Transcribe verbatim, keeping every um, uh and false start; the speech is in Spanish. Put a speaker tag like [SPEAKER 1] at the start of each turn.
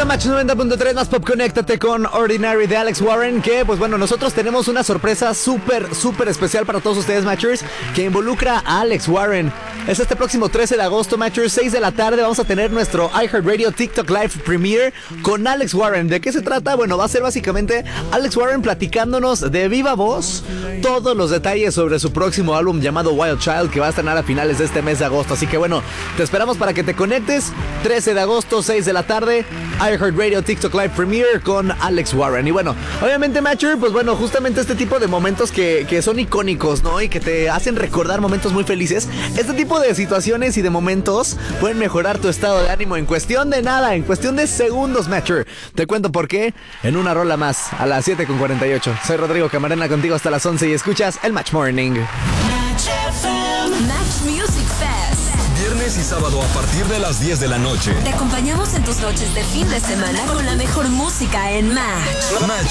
[SPEAKER 1] Match noventa punto tres más Pop, conéctate con Ordinary de Alex Warren. Que pues bueno, nosotros tenemos una sorpresa súper, súper especial para todos ustedes, Matchers, que involucra a Alex Warren. Es este próximo trece de agosto, Matchers, seis de la tarde. Vamos a tener nuestro iHeartRadio TikTok Live Premiere con Alex Warren. ¿De qué se trata? Bueno, va a ser básicamente Alex Warren platicándonos de viva voz todos los detalles sobre su próximo álbum llamado Wild Child, que va a estrenar a finales de este mes de agosto. Así que bueno, te esperamos para que te conectes. trece de agosto, seis de la tarde, iHeartRadio TikTok Live Premiere con Alex Warren. Y bueno, obviamente, Matcher, pues bueno, justamente este tipo de momentos que, que son icónicos, ¿no? Y que te hacen recordar momentos muy felices. Este tipo de situaciones y de momentos pueden mejorar tu estado de ánimo en cuestión de nada, en cuestión de segundos, Matcher. Te cuento por qué en una rola más, a las siete con cuarenta y ocho. Soy Rodrigo Camarena, contigo hasta las once y escuchas el Match Morning.
[SPEAKER 2] Match F M. Match Music Fest.
[SPEAKER 3] Viernes y sábado a partir de las diez de la noche.
[SPEAKER 2] Te acompañamos en tus noches de fin de semana con la mejor música en Match.
[SPEAKER 3] Match